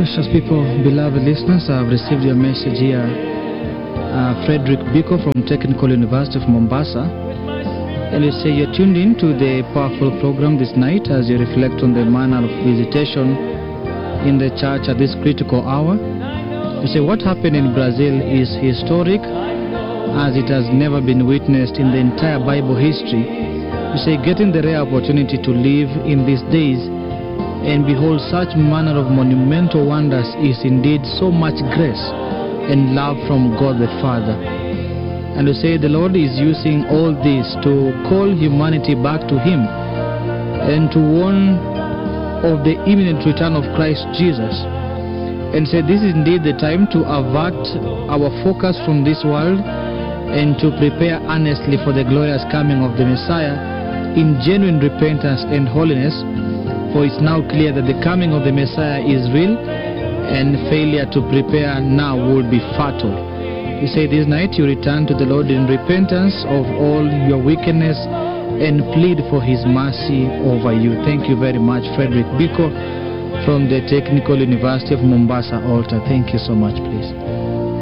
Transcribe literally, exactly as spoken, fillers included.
Precious people, beloved listeners, I've received your message here. Uh, Frederick Biko from Technical University of Mombasa. And you say you're tuned in to the powerful program this night as you reflect on the manner of visitation in the church at this critical hour. You say what happened in Brazil is historic as it has never been witnessed in the entire Bible history. You say getting the rare opportunity to live in these days and behold such manner of monumental wonders is indeed so much grace and love from God the Father. And to say the Lord is using all this to call humanity back to Him and to warn of the imminent return of Christ Jesus. And say this is indeed the time to avert our focus from this world and to prepare earnestly for the glorious coming of the Messiah in genuine repentance and holiness. For it's now clear that the coming of the Messiah is real, and failure to prepare now would be fatal. You say this night you return to the Lord in repentance of all your wickedness and plead for His mercy over you. Thank you very much, Frederick Biko from the Technical University of Mombasa Altar. Thank you so much, please.